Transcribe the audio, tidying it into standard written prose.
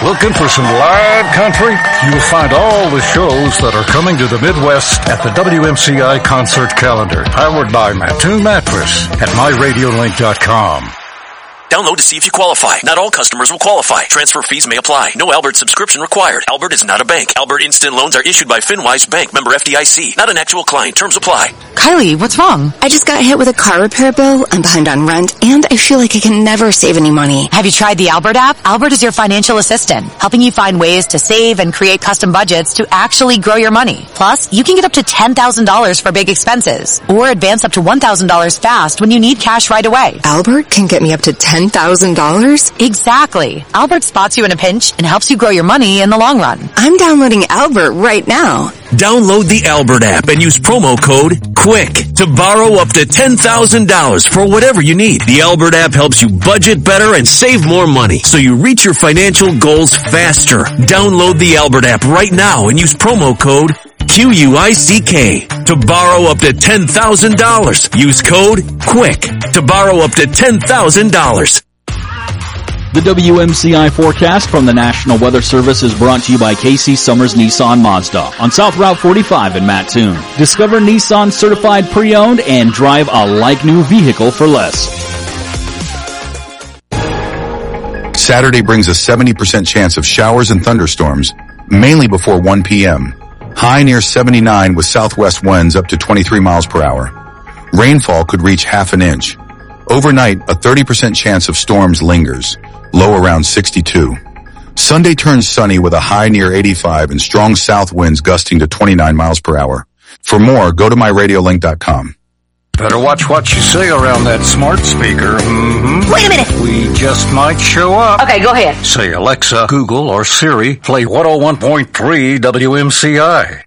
Looking for some live country? You'll find all the shows that are coming to the Midwest at the WMCI concert calendar, powered by Mattoon Mattress at MyRadioLink.com. Download to see if you qualify. Not all customers will qualify. Transfer fees may apply. No Albert subscription required. Albert is not a bank. Albert Instant Loans are issued by FinWise Bank, member FDIC. Not an actual client. Terms apply. Kylie, what's wrong? I just got hit with a car repair bill. I'm behind on rent, and I feel like I can never save any money. Have you tried the Albert app? Albert is your financial assistant, helping you find ways to save and create custom budgets to actually grow your money. Plus, you can get up to $10,000 for big expenses, or advance up to $1,000 fast when you need cash right away. Albert can get me up to $10,000? Exactly. Albert spots you in a pinch and helps you grow your money in the long run. I'm downloading Albert right now. Download the Albert app and use promo code QUICK to borrow up to $10,000 for whatever you need. The Albert app helps you budget better and save more money so you reach your financial goals faster. Download the Albert app right now and use promo code QUICK to borrow up to $10,000. Use code QUICK to borrow up to $10,000. The WMCI forecast from the National Weather Service is brought to you by Casey Summers Nissan Mazda on South Route 45 in Mattoon. Discover Nissan certified pre-owned and drive a like-new vehicle for less. Saturday brings a 70% chance of showers and thunderstorms, mainly before 1 p.m. High near 79 with southwest winds up to 23 miles per hour. Rainfall could reach half an inch. Overnight, a 30% chance of storms lingers, low around 62. Sunday turns sunny with a high near 85 and strong south winds gusting to 29 miles per hour. For more, go to MyRadioLink.com. Better watch what you say around that smart speaker. Wait a minute. We just might show up. Okay, go ahead. Say, Alexa, Google, or Siri, play 101.3 WMCI.